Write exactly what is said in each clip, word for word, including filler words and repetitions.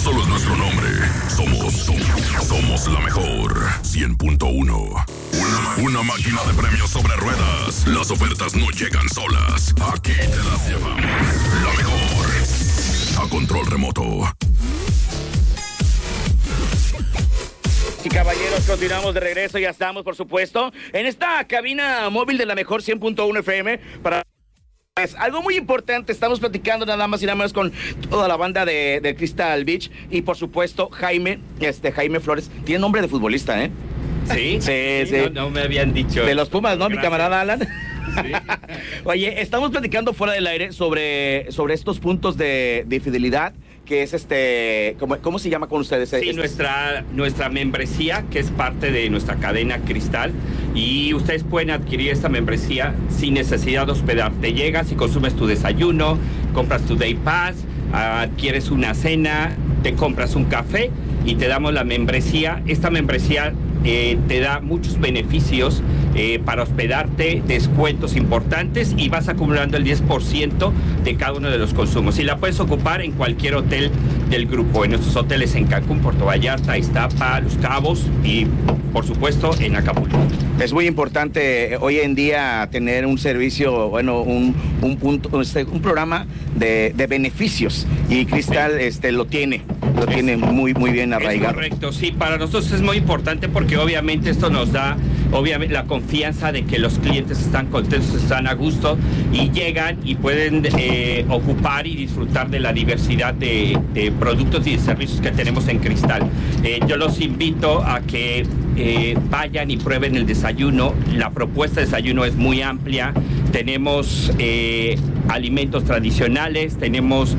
solo es nuestro nombre. Somos, somos, somos la mejor. cien punto uno. Una, una máquina de premios sobre ruedas. Las ofertas no llegan solas. Aquí te las llevamos. La mejor. A control remoto. Y caballeros, continuamos de regreso, ya estamos, por supuesto, en esta cabina móvil de la mejor cien punto uno F M para... Es algo muy importante, estamos platicando nada más y nada más con toda la banda de, de Crystal Beach y por supuesto Jaime, este Jaime Flores, tiene nombre de futbolista, ¿eh? Sí, sí, sí. sí. No, no me habían dicho. De los Pumas, ¿no? Gracias. Mi camarada Alan. Sí. Oye, estamos platicando fuera del aire sobre, sobre estos puntos de, de fidelidad, que es este, ¿cómo, cómo se llama con ustedes? Sí, este... nuestra, nuestra membresía, que es parte de nuestra cadena Cristal, y ustedes pueden adquirir esta membresía sin necesidad de hospedarte. Llegas y consumes tu desayuno, compras tu Day Pass, adquieres una cena, te compras un café y te damos la membresía. Esta membresía eh, te da muchos beneficios eh, para hospedarte, descuentos importantes y vas acumulando el diez por ciento de cada uno de los consumos. Y la puedes ocupar en cualquier hotel del grupo, en nuestros hoteles en Cancún, Puerto Vallarta, Iztapa, Los Cabos y, por supuesto, en Acapulco. Es muy importante hoy en día tener un servicio, bueno, un, un punto, este, un programa de, de beneficios y Cristal sí. este, lo tiene, lo es, tiene muy, muy bien arraigado. Es correcto, sí, para nosotros es muy importante porque obviamente esto nos da obviamente la confianza de que los clientes están contentos, están a gusto y llegan y pueden eh, ocupar y disfrutar de la diversidad de, de productos y de servicios que tenemos en Cristal. Eh, yo los invito a que eh, vayan y prueben el desayuno. La propuesta de desayuno es muy amplia. Tenemos eh, alimentos tradicionales, tenemos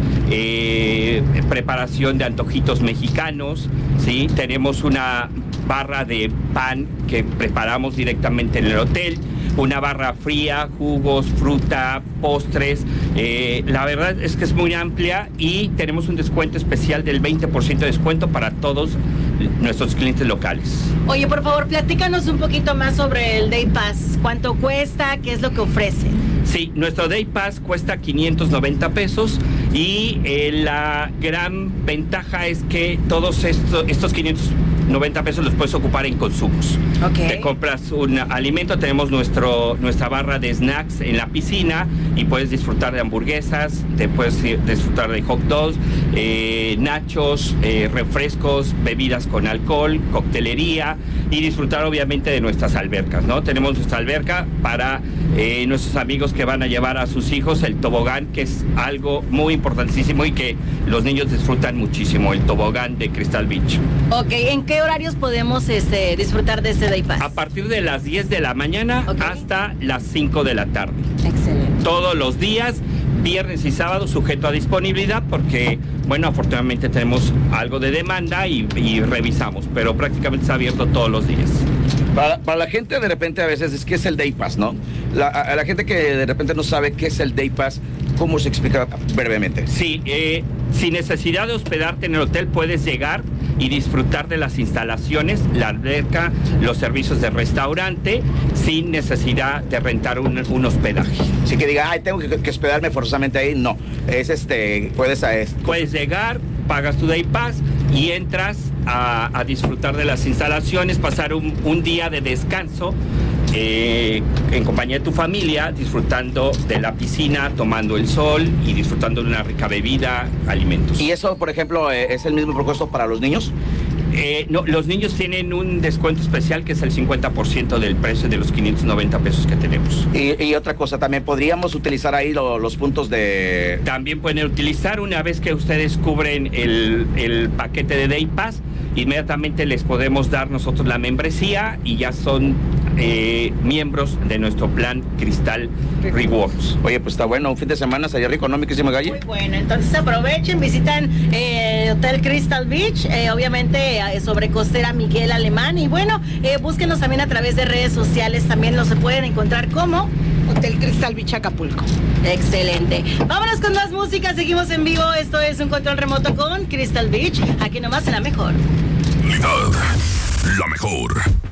eh, preparación de antojitos mexicanos, ¿sí? Tenemos una barra de pan que preparamos directamente en el hotel, una barra fría, jugos, fruta, postres. Eh, la verdad es que es muy amplia y tenemos un descuento especial del veinte por ciento de descuento para todos nuestros clientes locales. Oye, por favor, platícanos un poquito más sobre el Day Pass. ¿Cuánto cuesta? ¿Qué es lo que ofrece? Sí, nuestro Day Pass cuesta quinientos noventa pesos y eh, la gran ventaja es que todos estos, estos quinientos noventa pesos los puedes ocupar en consumos. Okay. Te compras un alimento, tenemos nuestro, nuestra barra de snacks en la piscina y puedes disfrutar de hamburguesas, te puedes disfrutar de hot dogs, eh, nachos, eh, refrescos, bebidas con alcohol, coctelería y disfrutar obviamente de nuestras albercas, ¿no? Tenemos nuestra alberca para eh, nuestros amigos que van a llevar a sus hijos, el tobogán, que es algo muy importantísimo y que los niños disfrutan muchísimo, el tobogán de Crystal Beach. Ok, ¿en qué horarios podemos este, disfrutar de este Day Pass? A partir de las diez de la mañana okay. hasta las cinco de la tarde. Excelente. Todos los días, viernes y sábado, sujeto a disponibilidad, porque, bueno, afortunadamente tenemos algo de demanda y, y revisamos, pero prácticamente está abierto todos los días. Para, para la gente de repente a veces es que es el Day Pass, ¿no? La, a la gente que de repente no sabe qué es el Day Pass, ¿cómo se explica brevemente? Sí, eh, sin necesidad de hospedarte en el hotel puedes llegar y disfrutar de las instalaciones, la alberca, los servicios de restaurante, sin necesidad de rentar un, un hospedaje. Así que diga, ay, tengo que, que hospedarme forzosamente ahí, no. Es este, puedes... A esto. Puedes llegar, pagas tu Day Pass y entras a, a disfrutar de las instalaciones, pasar un, un día de descanso eh, en compañía de tu familia, disfrutando de la piscina, tomando el sol y disfrutando de una rica bebida, alimentos. ¿Y eso, por ejemplo, eh, es el mismo propuesto para los niños? Eh, no, los niños tienen un descuento especial que es el cincuenta por ciento del precio de los quinientos noventa pesos que tenemos. Y, y otra cosa, también podríamos utilizar ahí lo, los puntos de... También pueden utilizar una vez que ustedes cubren el, el paquete de Day Pass, inmediatamente les podemos dar nosotros la membresía y ya son eh, miembros de nuestro plan Cristal Rewards. Oye, pues está bueno, un fin de semana sería rico, ¿no, mi querísima Galle? Muy bueno, entonces aprovechen, visitan eh, Hotel Crystal Beach, eh, obviamente eh, sobre costera Miguel Alemán y bueno, eh, búsquenos también a través de redes sociales, también los se pueden encontrar como Hotel Crystal Beach Acapulco. Excelente. Vámonos con más música, seguimos en vivo, esto es un control remoto con Crystal Beach, aquí nomás en la mejor. La mejor.